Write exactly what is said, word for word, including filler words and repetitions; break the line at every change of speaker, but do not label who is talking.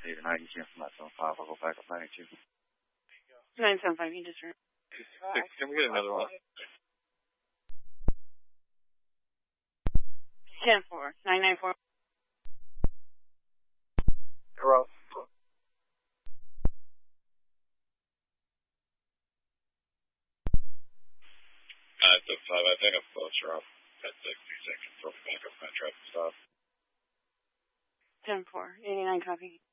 eighty-nine, you can't from that seven five, I'll go back up ninety-two.
nine seven five, you just heard.
Can we get another one?
ten four, nine nine four.
Hello.
nine seven five, I think I'm closer up at sixty seconds, so back up my traffic stop.
ten four, eighty-nine, copy.